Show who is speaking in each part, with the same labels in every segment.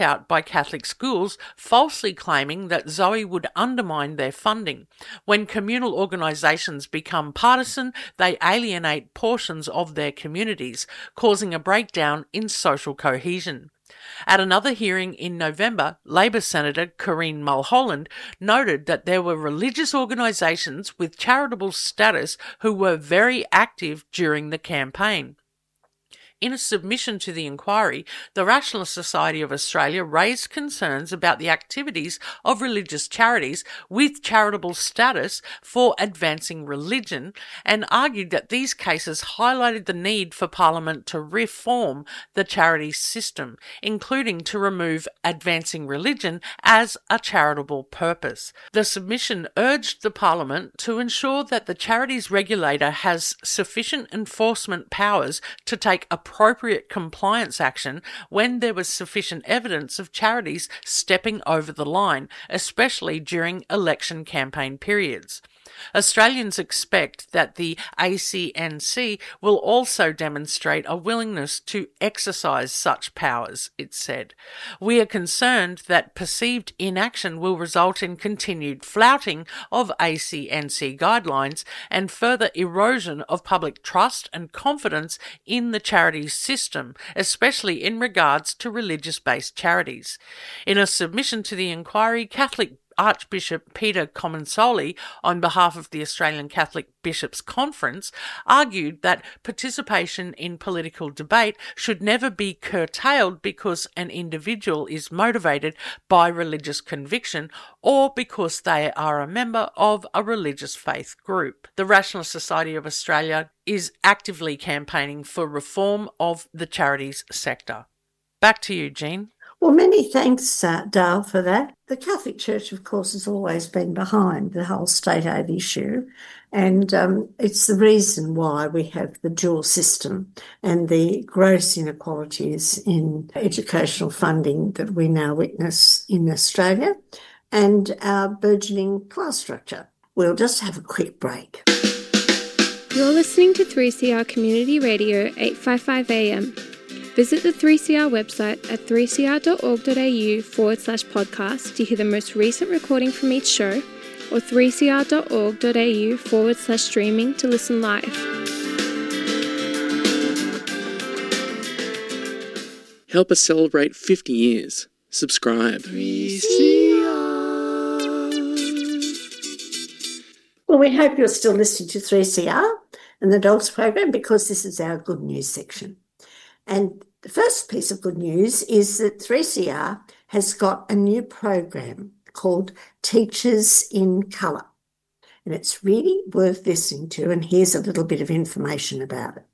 Speaker 1: out by Catholic schools, falsely claiming that Zoe would undermine their funding. When communal organisations become partisan, they alienate portions of their communities, causing a breakdown in social cohesion. At another hearing in November, Labor Senator Corinne Mulholland noted that there were religious organisations with charitable status who were very active during the campaign. In a submission to the inquiry, the Rationalist Society of Australia raised concerns about the activities of religious charities with charitable status for advancing religion and argued that these cases highlighted the need for Parliament to reform the charity system, including to remove advancing religion as a charitable purpose. The submission urged the Parliament to ensure that the charities regulator has sufficient enforcement powers to take appropriate compliance action when there was sufficient evidence of charities stepping over the line, especially during election campaign periods. Australians expect that the ACNC will also demonstrate a willingness to exercise such powers, it said. We are concerned that perceived inaction will result in continued flouting of ACNC guidelines and further erosion of public trust and confidence in the charities system, especially in regards to religious-based charities. In a submission to the inquiry, Catholic Archbishop Peter Comensoli, on behalf of the Australian Catholic Bishops' Conference, argued that participation in political debate should never be curtailed because an individual is motivated by religious conviction or because they are a member of a religious faith group. The Rationalist Society of Australia is actively campaigning for reform of the charities sector. Back to you, Jean.
Speaker 2: Well, many thanks, Dale, for that. The Catholic Church, of course, has always been behind the whole state aid issue, and it's the reason why we have the dual system and the gross inequalities in educational funding that we now witness in Australia and our burgeoning class structure. We'll just have a quick break.
Speaker 3: You're listening to 3CR Community Radio 855 AM. Visit the 3CR website at 3cr.org.au/podcast to hear the most recent recording from each show, or 3cr.org.au/streaming to listen live.
Speaker 4: Help us celebrate 50 years. Subscribe.
Speaker 2: 3CR. Well, we hope you're still listening to 3CR and the Dogs program, because this is our good news section. And the first piece of good news is that 3CR has got a new program called Teachers in Colour. And it's really worth listening to, and here's a little bit of information about it.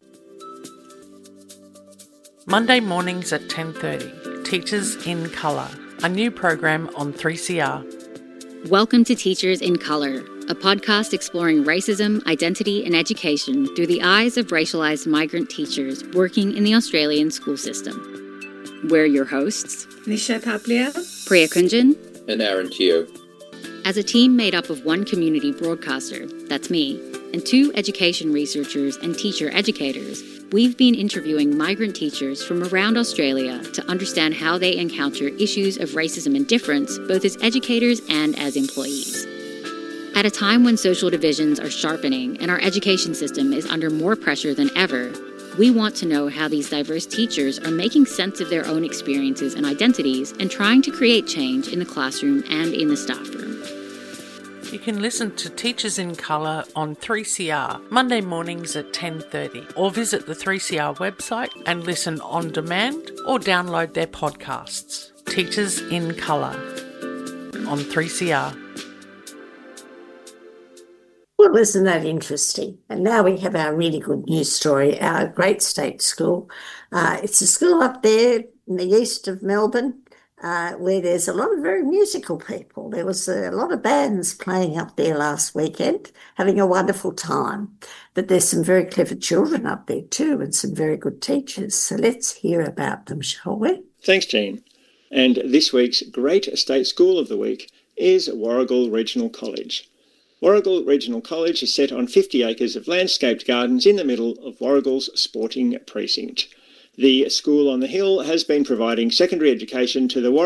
Speaker 1: Monday mornings at 10:30, Teachers in Colour, a new program on 3CR.
Speaker 5: Welcome to Teachers in Colour, a podcast exploring racism, identity and education through the eyes of racialised migrant teachers working in the Australian school system. We're your hosts,
Speaker 6: Nisha Paplia,
Speaker 5: Priya Kunjan,
Speaker 7: and Aaron Teo.
Speaker 5: As a team made up of one community broadcaster, that's me, and two education researchers and teacher educators, we've been interviewing migrant teachers from around Australia to understand how they encounter issues of racism and difference, both as educators and as employees. At a time when social divisions are sharpening and our education system is under more pressure than ever, we want to know how these diverse teachers are making sense of their own experiences and identities and trying to create change in the classroom and in the staff room.
Speaker 1: You can listen to Teachers in Colour on 3CR Monday mornings at 10:30, or visit the 3CR website and listen on demand or download their podcasts. Teachers in Colour on 3CR.
Speaker 2: Well, isn't that interesting? And now we have our really good news story, our great state school. It's a school up there in the east of Melbourne, where there's a lot of very musical people. There was a lot of bands playing up there last weekend, having a wonderful time. But there's some very clever children up there too, and some very good teachers. So let's hear about them, shall we?
Speaker 8: Thanks, Jean. And this week's Great State School of the Week is Warragul Regional College. Warragul Regional College is set on 50 acres of landscaped gardens in the middle of Warragul's sporting precinct. The school on the hill has been providing secondary education to the